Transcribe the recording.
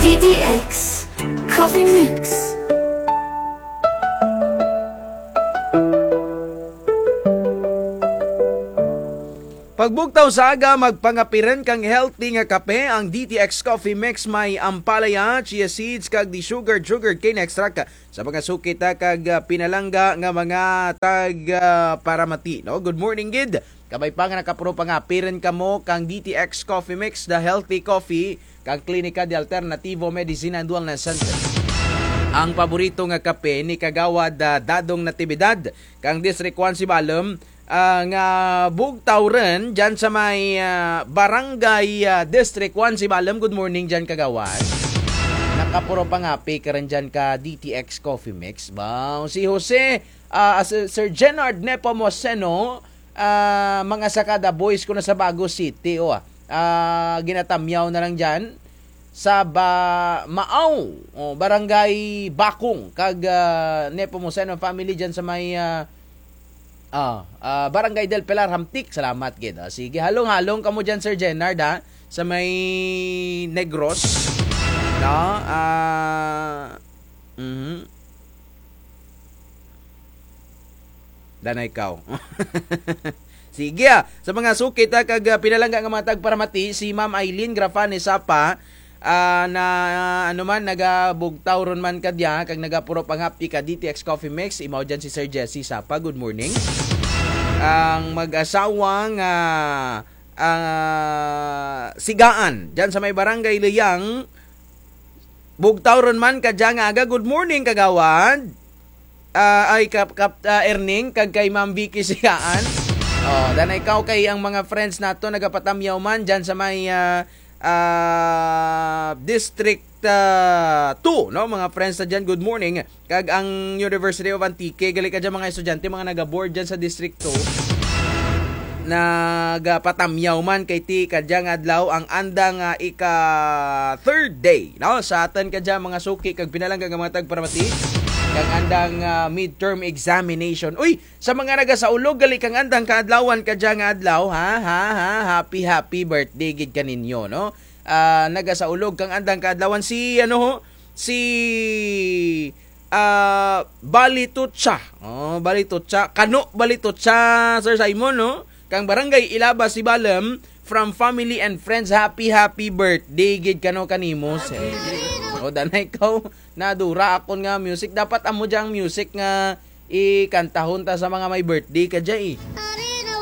DDX Coffee Mix. Pagbugtaw sa aga, magpangapiren kang healthy nga kape. Ang DTX Coffee Mix may ampalaya, chia seeds, kag di sugar cane extract sa mga sukit kag pinalangga nga mga tag paramati. No? Good morning, gid. Kabay pa nga nakapuro pangapiren ka mo kang DTX Coffee Mix, the healthy coffee, kang Klinika de Alternativo Medicina and Wellness Center. Ang paborito nga kape ni Kagawad Dadong Natividad, kang District 1 Sibalom, nga bugtaw rin dyan sa may Barangay District 1 Sibalom. Good morning dyan, Kagawad. Nakapuro pa nga ka rin dyan ka DTX Coffee Mix. Wow. Si Jose, Sir Genard Nepomuceno, mga sakada boys ko na sa Bago City. Ginatamyaw na lang dyan sa Maaw, Barangay Bakong, kag Nepomuceno family dyan sa may Barangay del Pilar, Hamtik. Salamat, gid. Sige, halong-halong kamo dyan, Sir Genard, sa may Negros. No? Danay ikaw. Sige, sa mga sukit kag pinalangga nga mga tagparamati, si Ma'am Eileen Grafane Sapa, na nagabugtaw ron man kadya kag nagapuro panghapi ka DTX Coffee Mix. Imaw dyan si Sir Jesse Sapa. Good morning. Ang mag-asawang sigaan dyan sa may Barangay Liyang, bugtaw ron man kadya nga aga. Good morning, Kagawad. Erning kag kay Ma'am Vicky sigaan. Dan ikaw kay ang mga friends nato nagapatamyaw man dyan sa may District 2, no? Mga friends na dyan, good morning. Kag ang University of Antique, gali ka dyan mga estudyante, mga nag-board dyan sa District 2, nagapatamyaw man kay ti ka dyan adlaw ang andang ika-third day, no? Sa atin ka dyan mga suki, kag pinalangga nga mga tagparamati, kang andang midterm examination. Uy, sa mga nagasaulog, gali kang andang kaadlawan ka dyan adlaw, happy birthday gid kaninyo, no? Nagasaulog kang andang kaadlawan si Balitutsa. Balitutsa, Kano Balitutsa, Sir Simon, no? Kang Barangay Ilaba Sibalom, from family and friends, happy birthday gid kano kanimo, sir. Danay ikaw nadura akon nga music. Dapat amo dyang music nga ikantahon ta sa mga may birthday ka dyan,